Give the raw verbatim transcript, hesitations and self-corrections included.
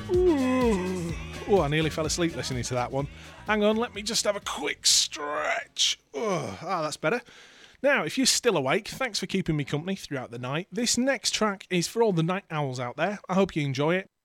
Ooh. Oh, I nearly fell asleep listening to that one. Hang on, let me just have a quick stretch. Oh, ah, that's better. Now, if you're still awake, thanks for keeping me company throughout the night. This next track is for all the night owls out there. I hope you enjoy it.